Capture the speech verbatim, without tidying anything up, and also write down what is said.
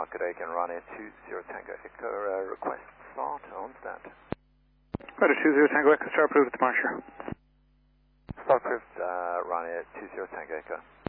Park, good day again, Ryanair two zero Tango Echo, uh, request start on stand. Ryanair two zero Tango Echo, start approved departure. Start approved, uh, Ryanair two zero Tango Echo.